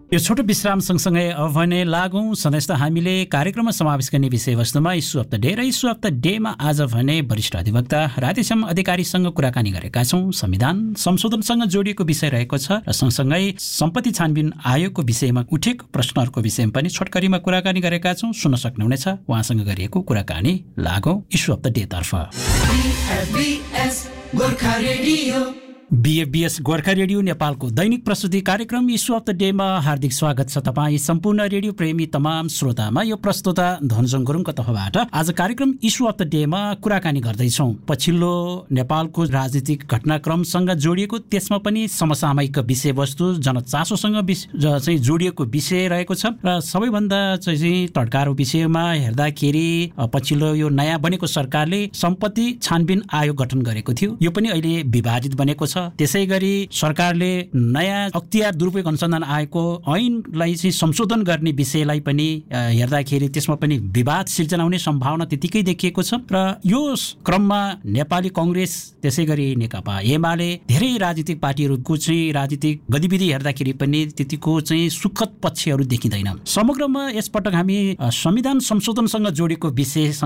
यो छोटो विश्राम सँगसँगै अब भने लागौँ सधैँ त हामीले कार्यक्रममा समावेश गर्ने विषयवस्तुमा इस्यु अफ द डे र इस्यु अफ द डेमा आज भने वरिष्ठ अधिवक्ता राधेश्याम अधिकारीसँग कुराकानी गरेका छौँ। संविधान संशोधनसँग जोडिएको विषय रहेको छ र सँगसँगै सम्पत्ति छानबिन आयोगको विषयमा उठेको प्रश्नहरूको विषयमा पनि छोटकरीमा कुराकानी गरेका छौँ। सुन्न सक्नुहुनेछ उहाँसँग गरिएको कुराकानी। लागौँ इस्यु अफ द डे तर्फ। बीएफबीएस गोर्खा रेडियो नेपालको दैनिक प्रस्तुति कार्यक्रम इस्यु अफ द डेमा हार्दिक स्वागत छ तपाईँ सम्पूर्ण रेडियो प्रेमी तमाम श्रोतामा। यो प्रस्तुता धनजङ गुरुङको तर्फबाट आज कार्यक्रम इस्यु अफ द डेमा कुराकानी गर्दैछौँ। पछिल्लो नेपालको राजनीतिक घटनाक्रमसँग जोडिएको, त्यसमा पनि समसामयिक विषयवस्तु जनचासोसँग चाहिँ जोडिएको विषय रहेको छ र सबैभन्दा चाहिँ तड्कारो विषयमा हेर्दाखेरि पछिल्लो यो नयाँ बनेको सरकारले सम्पत्ति छानबिन आयोग गठन गरेको थियो। यो पनि अहिले विवादित बनेको छ। त्यसै गरी सरकारले नयाँ अख्तियार दुरुपयोग अनुसन्धान आयोगको ऐनलाई चाहिँ संशोधन गर्ने विषयलाई पनि हेर्दाखेरि त्यसमा पनि विवाद सिर्जना हुने सम्भावना त्यतिकै देखिएको छ र यो क्रममा नेपाली कांग्रेस त्यसै गरी नेकपा एमाले धेरै राजनीतिक पार्टीहरूको चाहिँ राजनीतिक गतिविधि हेर्दाखेरि पनि त्यतिको चाहिँ सुखद पक्षहरू देखिँदैन। समग्रमा यसपटक हामी संविधान संशोधनसँग जोडिएको विषय